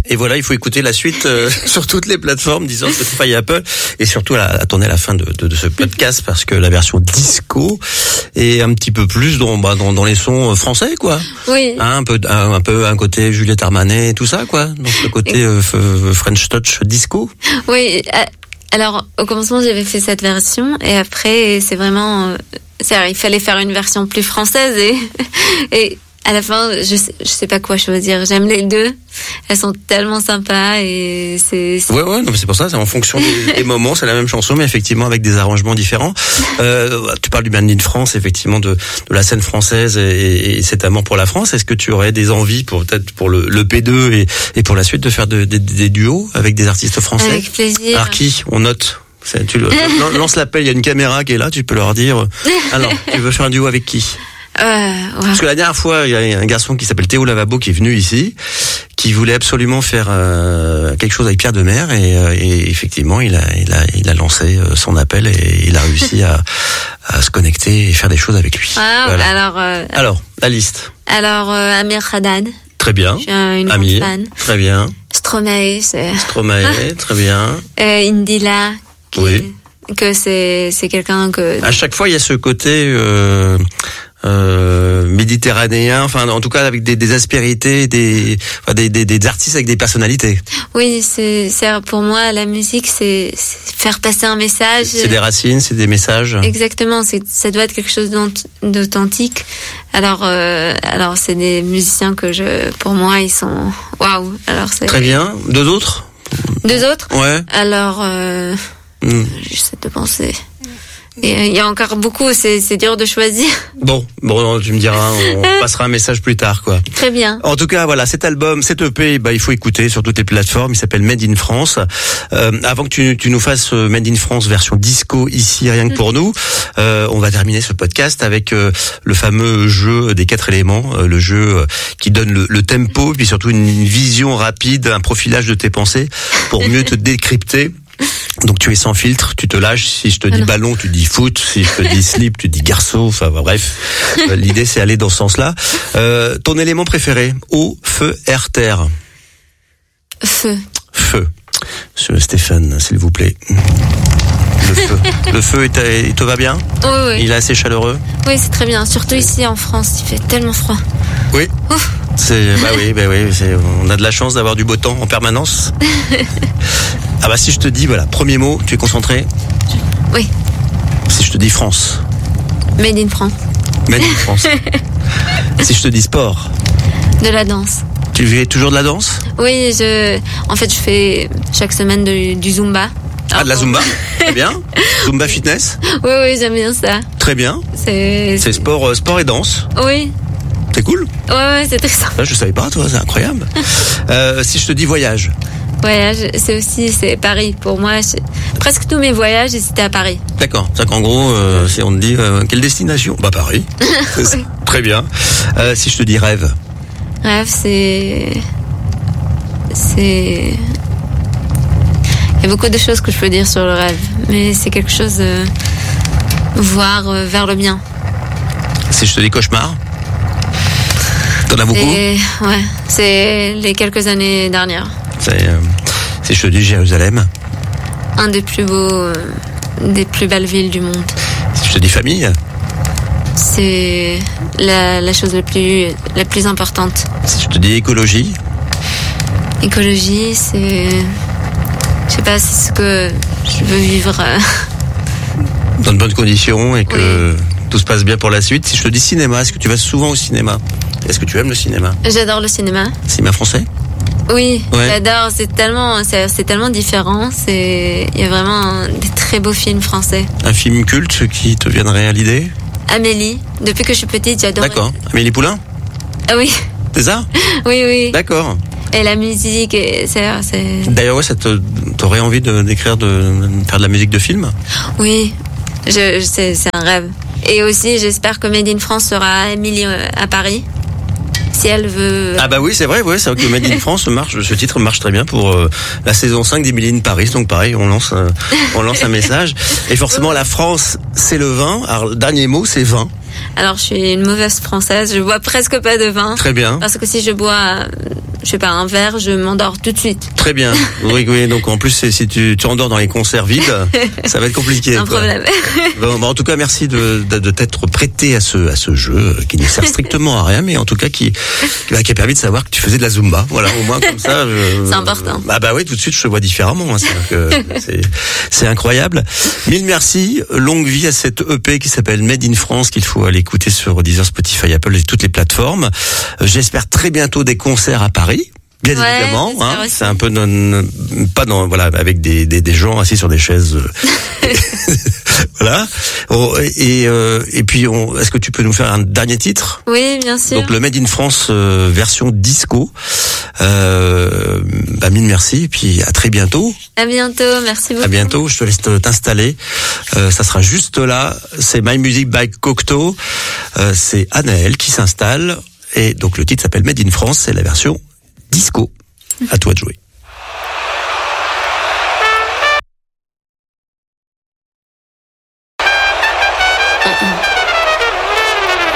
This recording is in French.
Et voilà, il faut écouter la suite sur toutes les plateformes, disons Spotify et Apple, et surtout attendez à la fin de ce podcast parce que la version disco est un petit peu plus dans les sons français, quoi. Oui. Un peu un côté Juliette Armanet, tout ça, quoi. Donc le côté French Touch disco. Oui. Alors au commencement j'avais fait cette version et après c'est vraiment, il fallait faire une version plus française et à la fin, je sais pas quoi choisir. J'aime les deux. Elles sont tellement sympas et c'est... Ouais, non, mais c'est pour ça, c'est en fonction des moments, c'est la même chanson, mais effectivement avec des arrangements différents. Tu parles du Made in France, effectivement, de la scène française et cet amour pour la France. Est-ce que tu aurais des envies peut-être pour le P2 et pour la suite de faire des duos avec des artistes français? Avec plaisir. Alors qui? On note. Tu lance l'appel, il y a une caméra qui est là, tu peux leur dire. Alors, tu veux faire un duo avec qui? Ouais. Parce que la dernière fois, il y a un garçon qui s'appelle Théo Lavabo qui est venu ici, qui voulait absolument faire quelque chose avec Pierre Demer et effectivement, il a lancé son appel et il a réussi à se connecter et faire des choses avec lui. Voilà. Alors, la liste. Alors, Amir Haddad. Très bien. Je suis une grande fan. Très bien. Stromae, très bien. Indila. Oui. Que c'est quelqu'un que... À chaque fois, il y a ce côté méditerranéen, enfin en tout cas avec des aspérités, des artistes avec des personnalités. Oui, c'est pour moi la musique, c'est faire passer un message. C'est des racines, c'est des messages. Exactement, ça doit être quelque chose d'authentique. Alors c'est des musiciens que pour moi ils sont waouh. Alors c'est très bien. Deux autres. Ouais. Alors j'essaie de penser. Il y a encore beaucoup, c'est dur de choisir. Bon, tu me diras, on passera un message plus tard, quoi. Très bien. En tout cas, voilà, cet album, cet EP, il faut écouter sur toutes les plateformes. Il s'appelle Made in France. Avant que tu nous fasses Made in France version disco ici, rien que pour nous, on va terminer ce podcast avec le fameux jeu des 4 éléments, le jeu qui donne le tempo, puis surtout une vision rapide, un profilage de tes pensées pour mieux te décrypter. Donc tu es sans filtre, tu te lâches. Si je te dis ballon, tu dis foot. Si je te dis slip, tu dis garçon. Enfin bref, l'idée c'est aller dans ce sens-là. Ton élément préféré? Eau, feu, air, terre. Feu. Monsieur Stéphane, s'il vous plaît. Le feu, il te va bien? Oui. Il est assez chaleureux? Oui, c'est très bien. Surtout ici en France, il fait tellement froid. Oui. Ouf. On a de la chance d'avoir du beau temps en permanence. Si je te dis, voilà, premier mot, tu es concentré? Oui. Si je te dis France? Made in France. Made in France. Si je te dis sport? De la danse. Tu fais toujours de la danse? Oui, je fais chaque semaine du Zumba. De la Zumba? Très bien. Zumba fitness? Oui, j'aime bien ça. Très bien. C'est sport et danse? Oui. C'est cool? Ouais, c'est très sympa. Je savais pas, toi, c'est incroyable. Si je te dis voyage? Voyage, c'est Paris. Pour moi, presque tous mes voyages, c'était à Paris. D'accord. C'est qu'en gros, si on te dit quelle destination? Paris. Oui. Très bien. Si je te dis rêve? Rêve, c'est... Il y a beaucoup de choses que je peux dire sur le rêve, mais c'est quelque chose de voir vers le bien. Si je te dis cauchemar? T'en as beaucoup? Ouais, c'est les quelques années dernières. Si je te dis Jérusalem? Un des plus beaux, des plus belles villes du monde. Si je te dis famille? C'est la chose la plus importante. Si je te dis écologie? Écologie, c'est... Je sais pas, c'est ce que je veux vivre. Dans de bonnes conditions et que tout se passe bien pour la suite. Si je te dis cinéma, est-ce que tu vas souvent au cinéma? Est-ce que tu aimes le cinéma? J'adore le cinéma. Cinéma français? Oui, j'adore. C'est tellement différent. Il y a vraiment des très beaux films français. Un film culte qui te viendrait à l'idée? Amélie. Depuis que je suis petite, j'adore. D'accord. Amélie Poulain? Ah oui. C'est ça? Oui. D'accord. Et la musique, c'est... D'ailleurs, t'aurais envie de faire de la musique de film? Oui, c'est un rêve. Et aussi, j'espère que Made in France sera Émilie à Paris. Si elle veut... Oui, c'est vrai que Made in France ce titre marche très bien pour la saison 5 d'Emily in Paris. Donc pareil, on lance un message. Et forcément, la France, c'est le vin. Alors, le dernier mot, c'est vin. Alors, je suis une mauvaise française. Je bois presque pas de vin. Très bien. Parce que si je bois, sais pas, un verre, je m'endors tout de suite. Très bien. Oui. Donc en plus, si tu endors dans les concerts vides, ça va être compliqué. C'est un problème. Bon, en tout cas, merci de t'être prêté à ce jeu qui ne sert strictement à rien, mais en tout cas qui a permis de savoir que tu faisais de la Zumba. Voilà, au moins comme ça. C'est important. Bah oui, tout de suite, je te vois différemment. C'est incroyable. Mille merci. Longue vie à cette EP qui s'appelle Made in France, qu'il faut aller écouter sur Deezer, Spotify, Apple et toutes les plateformes. J'espère très bientôt des concerts à Paris. Bien évidemment, c'est un peu avec des gens assis sur des chaises. Voilà. Et puis, est-ce que tu peux nous faire un dernier titre? Oui, bien sûr. Donc le Made in France version disco. Mille merci et puis à très bientôt. À bientôt, merci beaucoup. À bientôt, je te laisse t'installer. Ça sera juste là. C'est My Music by Cocteau. C'est Anaël qui s'installe et donc le titre s'appelle Made in France. C'est la version disco. À toi de jouer.